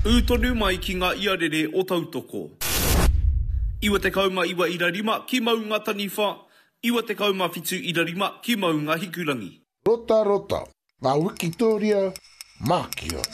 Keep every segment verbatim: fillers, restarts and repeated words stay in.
Utonu mai ki ngā iarere o tautoko. Iwa te kauma iwa ira rima ki mau ngā taniwha. Iwa te kauma fitu ira rima ki mau ngā hikurangi. Rota rota, ngā Wikitoria mākia.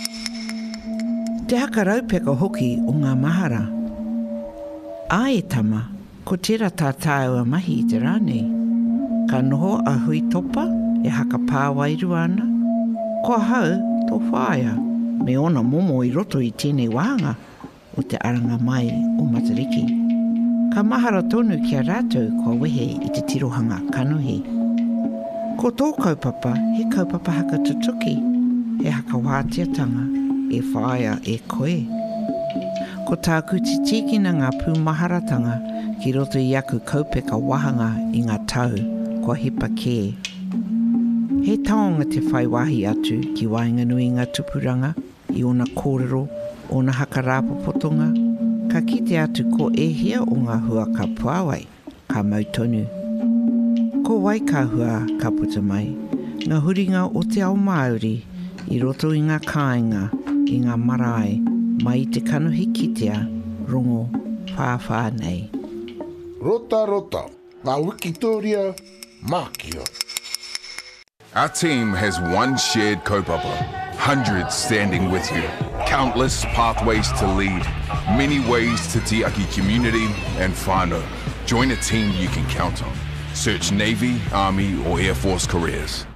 Te haka raupeka hoki o ngā mahara. A e tama, ko tera tā tāua mahi i te rānei. Ka noho a hui topa e haka pāwairu ana. Ko hau tō whāia, me ona momo i roto i tēnei wāhanga o te aranga mai o Matariki. Ka mahara tonu kia rātou kua wehe i te tirohanga kanuhi. Ko tō kaupapa, he kaupapa haka tutuki, he haka wātiatanga, e whāia e koe. Ko tāku te tikina ngā pūmaharatanga ki roto i aku kaupeka wahanga i ngā tau kua hipa kē. He taonga te whai wahi atu ki Wainganui ngā tupuranga i ona kōrero, ona haka rāpopotonga, ka kite atu ko ehia o ngā hua ka puawai, ka mautonu. Ko wai ka hua ka puta mai, ngā huringa o te ao Māori i roto i ngā kāinga, i ngā marae, mai i te kanuhi kitea, rongo, whāwhā nei. Rota rota, ngā Wikitoria mākia. Our team has one shared kaupapa, hundreds standing with you, countless pathways to lead, many ways to te aki community and whānau. Join a team you can count on. Search Navy, Army or Air Force careers.